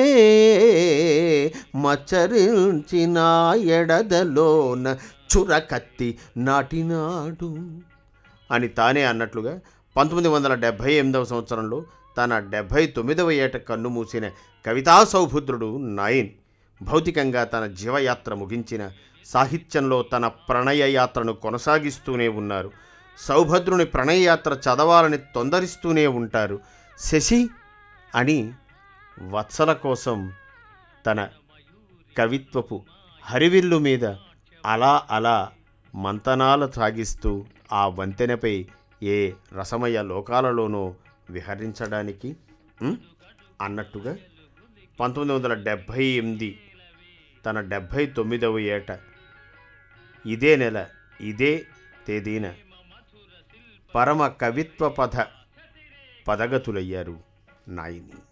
మచ్చరించిన ఎడదలోన చురకత్తి నాటినాడు అని తానే అన్నట్లుగా 1978వ సంవత్సరంలో తన 79వ ఏట కన్నుమూసిన కవితా సౌభద్రుడు నాయిన్ భౌతికంగా తన జీవయాత్ర ముగించిన సాహిత్యంలో తన ప్రణయయాత్రను కొనసాగిస్తూనే ఉన్నారు. సౌభద్రుని ప్రణయయాత్ర చదవాలని తొందరిస్తూనే ఉంటారు. శశి అని వత్సల కోసం తన కవిత్వపు హరివిల్లు మీద అలా అలా మంతనాలు సాగిస్తూ ఆ వంతెనపై ఏ రసమయ లోకాలలోనో విహరించడానికి అన్నట్టుగా 1978 తన 79వ ఏట ఇదే నెల ఇదే తేదీన పరమ కవిత్వ పదగతులయ్యారు నాయిని.